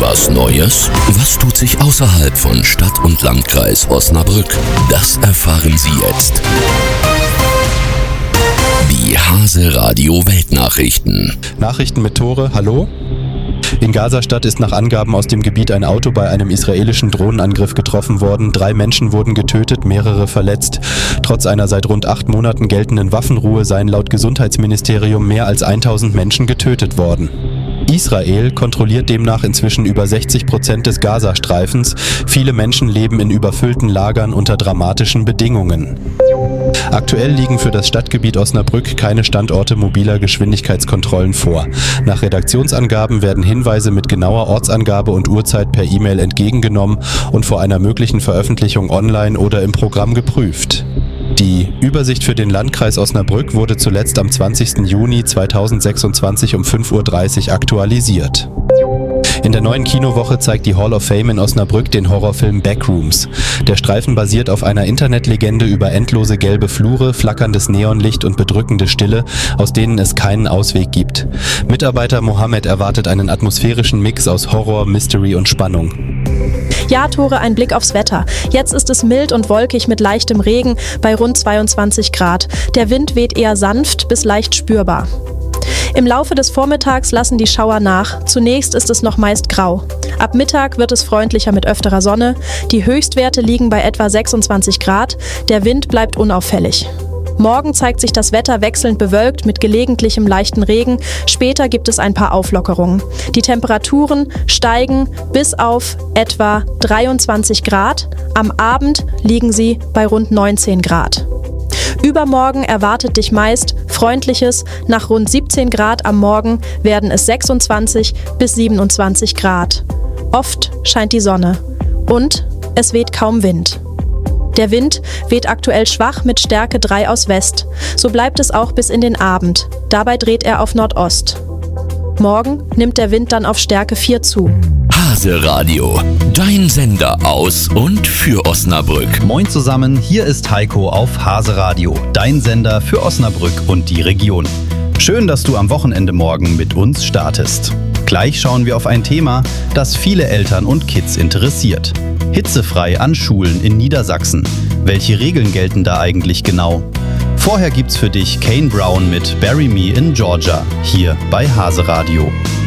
Was Neues? Was tut sich außerhalb von Stadt und Landkreis Osnabrück? Das erfahren Sie jetzt. Die Hase-Radio Weltnachrichten. Nachrichten mit Tore, hallo? In Gazastadt ist nach Angaben aus dem Gebiet ein Auto bei einem israelischen Drohnenangriff getroffen worden. 3 Menschen wurden getötet, mehrere verletzt. Trotz einer seit rund 8 Monaten geltenden Waffenruhe seien laut Gesundheitsministerium mehr als 1000 Menschen getötet worden. Israel kontrolliert demnach inzwischen über 60% des Gazastreifens. Viele Menschen leben in überfüllten Lagern unter dramatischen Bedingungen. Aktuell liegen für das Stadtgebiet Osnabrück keine Standorte mobiler Geschwindigkeitskontrollen vor. Nach Redaktionsangaben werden Hinweise mit genauer Ortsangabe und Uhrzeit per E-Mail entgegengenommen und vor einer möglichen Veröffentlichung online oder im Programm geprüft. Die Übersicht für den Landkreis Osnabrück wurde zuletzt am 20. Juni 2026 um 5:30 Uhr aktualisiert. In der neuen Kinowoche zeigt die Hall of Fame in Osnabrück den Horrorfilm Backrooms. Der Streifen basiert auf einer Internetlegende über endlose gelbe Flure, flackerndes Neonlicht und bedrückende Stille, aus denen es keinen Ausweg gibt. Mitarbeiter Mohammed erwartet einen atmosphärischen Mix aus Horror, Mystery und Spannung. Ja, Tore, ein Blick aufs Wetter. Jetzt ist es mild und wolkig mit leichtem Regen bei rund 22 Grad. Der Wind weht eher sanft bis leicht spürbar. Im Laufe des Vormittags lassen die Schauer nach. Zunächst ist es noch meist grau. Ab Mittag wird es freundlicher mit öfterer Sonne. Die Höchstwerte liegen bei etwa 26 Grad. Der Wind bleibt unauffällig. Morgen zeigt sich das Wetter wechselnd bewölkt mit gelegentlichem leichten Regen. Später gibt es ein paar Auflockerungen. Die Temperaturen steigen bis auf etwa 23 Grad. Am Abend liegen sie bei rund 19 Grad. Übermorgen erwartet dich meist freundliches. Nach rund 17 Grad am Morgen werden es 26 bis 27 Grad. Oft scheint die Sonne und es weht kaum Wind. Der Wind weht aktuell schwach mit Stärke 3 aus West. So bleibt es auch bis in den Abend. Dabei dreht er auf Nordost. Morgen nimmt der Wind dann auf Stärke 4 zu. Hase-Radio, dein Sender aus und für Osnabrück. Moin zusammen, hier ist Heiko auf Hase-Radio, dein Sender für Osnabrück und die Region. Schön, dass du am Wochenende morgen mit uns startest. Gleich schauen wir auf ein Thema, das viele Eltern und Kids interessiert. Hitzefrei an Schulen in Niedersachsen. Welche Regeln gelten da eigentlich genau? Vorher gibt's für dich Kane Brown mit Bury Me in Georgia, hier bei Hase-Radio.